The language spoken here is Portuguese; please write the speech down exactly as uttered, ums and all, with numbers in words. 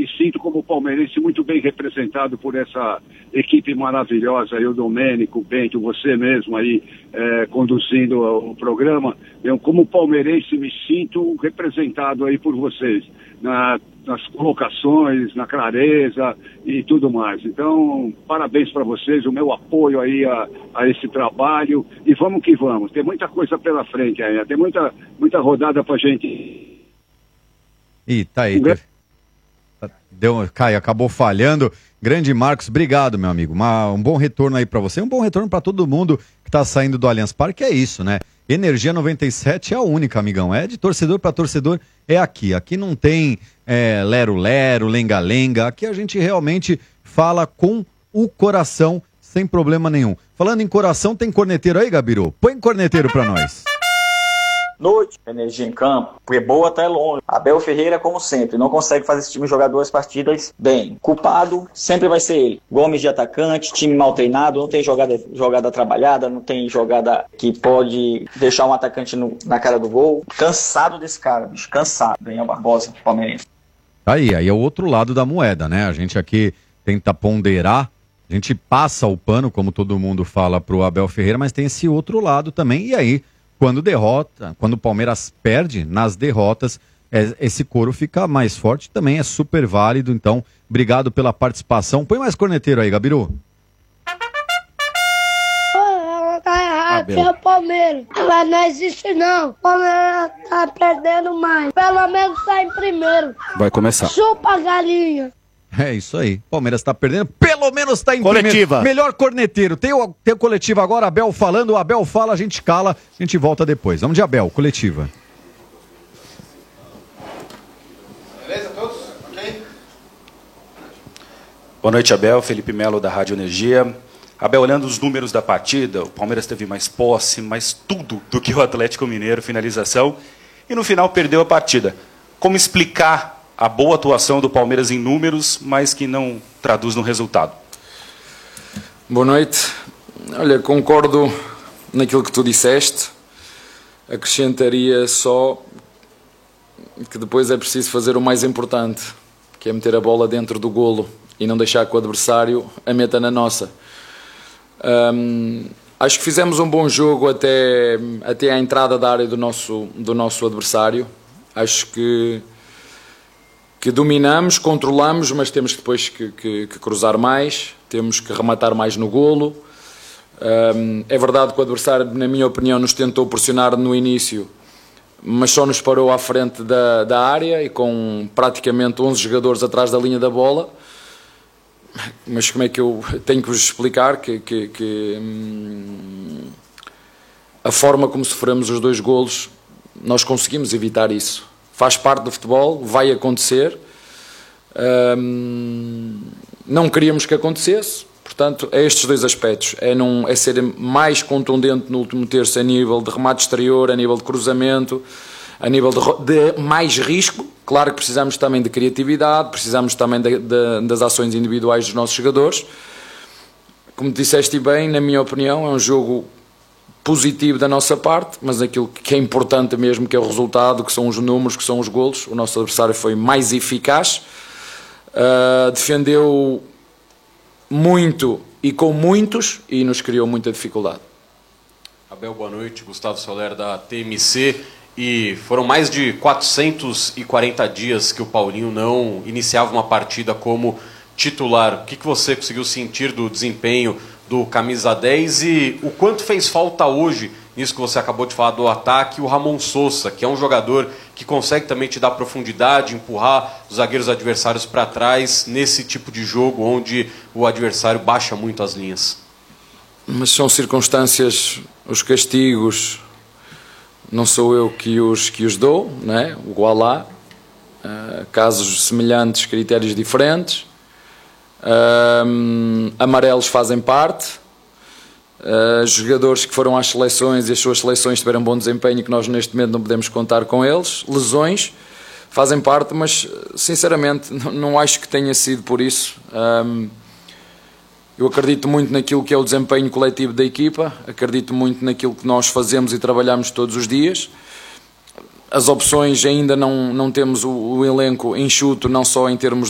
me sinto como palmeirense muito bem representado por essa equipe maravilhosa, aí, o Domênico, o Bento, você mesmo aí é, conduzindo o programa. Eu, como palmeirense, me sinto representado aí por vocês, na, nas colocações, na clareza e tudo mais. Então, parabéns para vocês, o meu apoio aí a, a esse trabalho, e vamos que vamos. Tem muita coisa pela frente ainda, tem muita, muita rodada pra gente. Ih, tá aí. Deu, Caio, acabou falhando. Grande Marcos, obrigado, meu amigo. Uma, um bom retorno aí pra você, um bom retorno pra todo mundo que tá saindo do Allianz Parque, é isso, né? Energia noventa e sete é a única, amigão. É de torcedor pra torcedor, é aqui. Aqui não tem é, lero-lero, lenga-lenga. Aqui a gente realmente fala com o coração, sem problema nenhum. Falando em coração, tem corneteiro aí, Gabiru? Põe corneteiro pra nós. Noite, energia em campo, porque boa até longe. Abel Ferreira, como sempre, não consegue fazer esse time jogar duas partidas bem. Culpado sempre vai ser ele. Gomes de atacante, time mal treinado, não tem jogada, jogada trabalhada, não tem jogada que pode deixar um atacante no, na cara do gol. Cansado desse cara, bicho, cansado. Daniel Barbosa, palmeirense. Aí, aí é o outro lado da moeda, né? A gente aqui tenta ponderar, a gente passa o pano, como todo mundo fala, pro Abel Ferreira, mas tem esse outro lado também, e aí quando derrota, quando o Palmeiras perde nas derrotas, é, esse coro fica mais forte, também é super válido. Então, obrigado pela participação. Põe mais corneteiro aí, Gabiru. Ela tá errado, é o Palmeiras. Ela não existe, não. O Palmeiras tá perdendo mais. Pelo menos tá em primeiro. Vai começar. Chupa a galinha. É isso aí. Palmeiras tá perdendo, pelo menos tá em coletiva. Primeiro. Melhor corneteiro. Tem o, tem o coletivo agora, Abel falando, o Abel fala, a gente cala, a gente volta depois. Vamos de Abel, coletiva. Beleza, todos? Ok? Boa noite, Abel. Felipe Melo, da Rádio Energia. Abel, olhando os números da partida, o Palmeiras teve mais posse, mais tudo do que o Atlético Mineiro, finalização, e no final perdeu a partida. Como explicar a boa atuação do Palmeiras em números, mas que não traduz no resultado? Boa noite. Olha, concordo naquilo que tu disseste. Acrescentaria só que depois é preciso fazer o mais importante, que é meter a bola dentro do golo e não deixar que o adversário a meta na nossa. Hum, acho que fizemos um bom jogo até, até à entrada da área do nosso, do nosso adversário. Acho que que dominamos, controlamos, mas temos depois que, que, que cruzar mais, temos que rematar mais no golo. Um, é verdade que o adversário, na minha opinião, nos tentou pressionar no início, mas só nos parou à frente da, da área e com praticamente onze jogadores atrás da linha da bola. Mas como é que eu tenho que vos explicar que, que, que hum, a forma como sofremos os dois golos, nós conseguimos evitar isso. Faz parte do futebol, vai acontecer. Hum, não queríamos que acontecesse. Portanto, é estes dois aspectos. É, não, é ser mais contundente no último terço a nível de remate exterior, a nível de cruzamento, a nível de, de mais risco. Claro que precisamos também de criatividade, precisamos também de, de, das ações individuais dos nossos jogadores. Como disseste bem, na minha opinião, é um jogo positivo da nossa parte, mas aquilo que é importante mesmo, que é o resultado, que são os números, que são os golos. O nosso adversário foi mais eficaz, uh, defendeu muito e com muitos e nos criou muita dificuldade. Abel, boa noite. Gustavo Soler, da T M C. E foram mais de quatrocentos e quarenta dias que o Paulinho não iniciava uma partida como titular. O que, que você conseguiu sentir do desempenho do camisa dez e o quanto fez falta hoje, nisso que você acabou de falar do ataque, o Ramon Sosa, que é um jogador que consegue também te dar profundidade, empurrar os zagueiros adversários para trás nesse tipo de jogo onde o adversário baixa muito as linhas? Mas são circunstâncias, os castigos, não sou eu que os, que os dou, não é? O Alá, uh, casos semelhantes, critérios diferentes. Um, amarelos fazem parte, uh, jogadores que foram às seleções e as suas seleções tiveram bom desempenho, que nós neste momento não podemos contar com eles. Lesões fazem parte, mas sinceramente não, não acho que tenha sido por isso. um, eu acredito muito naquilo que é o desempenho coletivo da equipa, acredito muito naquilo que nós fazemos e trabalhamos todos os dias. As opções ainda não, não temos o, o elenco enxuto, não só em termos